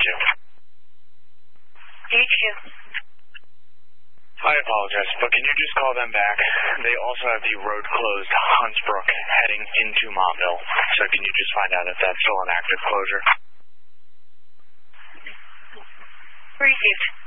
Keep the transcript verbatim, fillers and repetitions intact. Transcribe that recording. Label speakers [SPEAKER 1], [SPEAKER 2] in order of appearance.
[SPEAKER 1] two.
[SPEAKER 2] H two.
[SPEAKER 1] I apologize, but can you just call them back? They also have the road closed to Huntsbrook heading into Montville. So can you just find out if that's still an active closure?
[SPEAKER 2] Received.